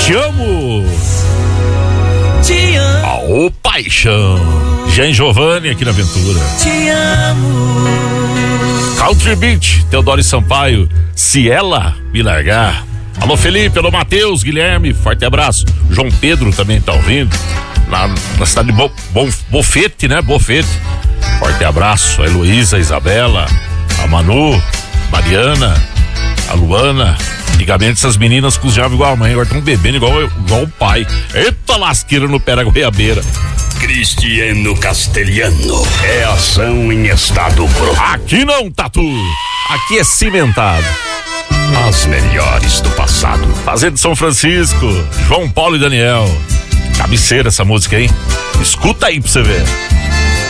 Te amo. Te amo. Aô, paixão. Jean Giovanni aqui na Aventura. Te amo. Country Beat, Teodoro Sampaio. Se ela me largar. Alô, Felipe, alô, Matheus, Guilherme, forte abraço. João Pedro também tá ouvindo. Na cidade de Bofete, né? Bofete. Forte abraço. A Heloísa, a Isabela, a Manu, Mariana, a Luana. Antigamente essas meninas cozinhavam igual a mãe, agora estão bebendo igual o pai. Eita lasqueira no pé da goiabeira. Cristiano Castelhano, é ação em estado puro. Aqui não, Tatu. Aqui é cimentado. As melhores do passado. Fazenda de São Francisco, João Paulo e Daniel. Cabeceira essa música, hein? Escuta aí pra você ver.